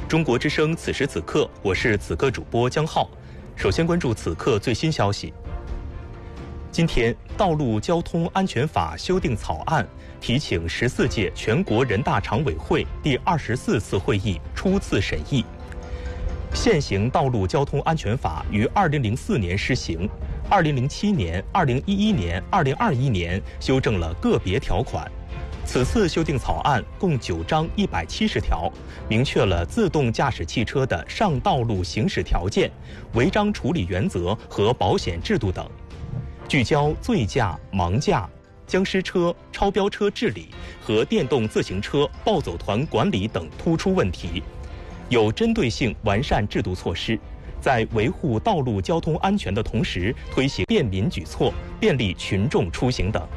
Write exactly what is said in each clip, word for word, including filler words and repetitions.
中国之声此时此刻，我是此刻主播江浩。首先关注此刻最新消息。今天，《道路交通安全法》修订草案提请十四届全国人大常委会第二十四次会议初次审议。现行《道路交通安全法》于二零零四年施行，二零零七年、二零一一年、二零二一年修正了个别条款。此次修订草案共九章一百七十条，明确了自动驾驶汽车的上道路行驶条件、违章处理原则和保险制度等，聚焦醉驾、盲驾、僵尸车、超标车治理和电动自行车暴走团管理等突出问题，有针对性完善制度措施，在维护道路交通安全的同时，推行便民举措，便利群众出行等。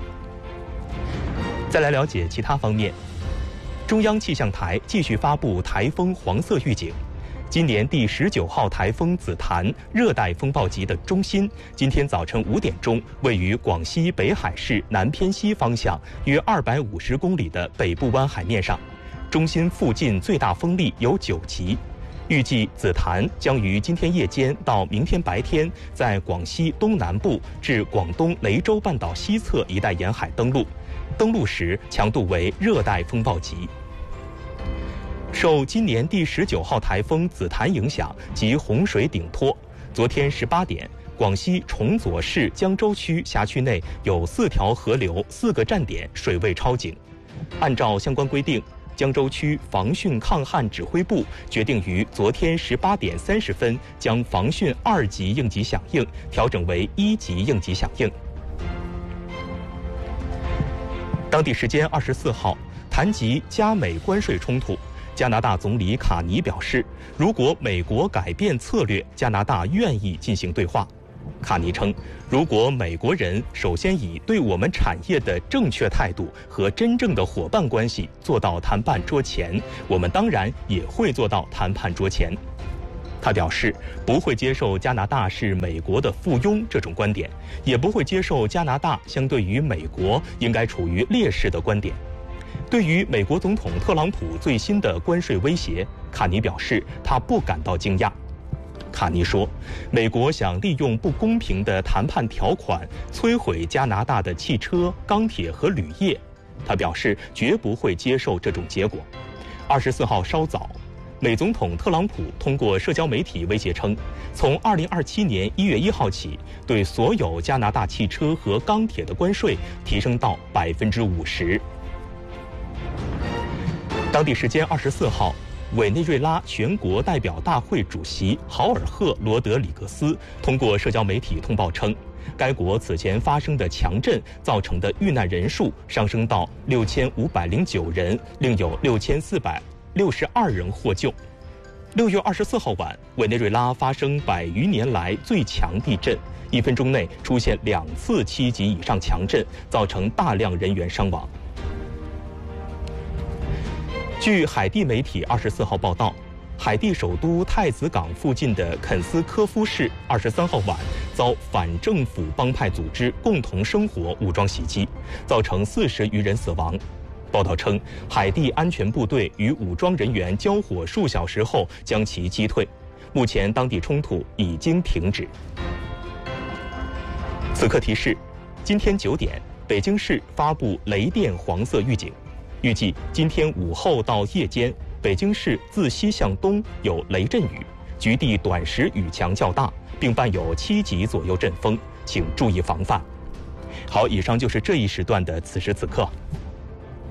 再来了解其他方面，中央气象台继续发布台风黄色预警。今年第十九号台风紫檀热带风暴级的中心，今天早晨五点钟位于广西北海市南偏西方向约二百五十公里的北部湾海面上，中心附近最大风力有九级。预计紫檀将于今天夜间到明天白天在广西东南部至广东雷州半岛西侧一带沿海登陆，登陆时强度为热带风暴级。受今年第十九号台风紫檀影响及洪水顶托，昨天十八点，广西崇左市江州区辖区内有四条河流、四个站点水位超警。按照相关规定，江州区防汛抗旱指挥部决定于昨天十八点三十分将防汛二级应急响应调整为一级应急响应。当地时间二十四号，谈及加美关税冲突，加拿大总理卡尼表示，如果美国改变策略，加拿大愿意进行对话。卡尼称，如果美国人首先以对我们产业的正确态度和真正的伙伴关系做到谈判桌前，我们当然也会做到谈判桌前。他表示，不会接受加拿大是美国的附庸这种观点，也不会接受加拿大相对于美国应该处于劣势的观点。对于美国总统特朗普最新的关税威胁，卡尼表示他不感到惊讶。卡尼说，美国想利用不公平的谈判条款摧毁加拿大的汽车、钢铁和铝业，他表示绝不会接受这种结果。二十四号稍早，美总统特朗普通过社交媒体威胁称，从二零二七年一月一号起，对所有加拿大汽车和钢铁的关税提升到百分之五十。当地时间二十四号，委内瑞拉全国代表大会主席豪尔赫·罗德里格斯通过社交媒体通报称，该国此前发生的强震造成的遇难人数上升到六千五百零九人，另有六千四百六十二人获救。六月二十四号晚，委内瑞拉发生百余年来最强地震，一分钟内出现两次七级以上强震，造成大量人员伤亡。据海地媒体二十四号报道，海地首都太子港附近的肯斯科夫市二十三号晚遭反政府帮派组织共同生活武装袭击，造成四十余人死亡。报道称，海地安全部队与武装人员交火数小时后将其击退，目前当地冲突已经停止。此刻提示，今天九点，北京市发布雷电黄色预警。预计今天午后到夜间，北京市自西向东有雷阵雨，局地短时雨强较大，并伴有七级左右阵风，请注意防范。好，以上就是这一时段的此时此刻。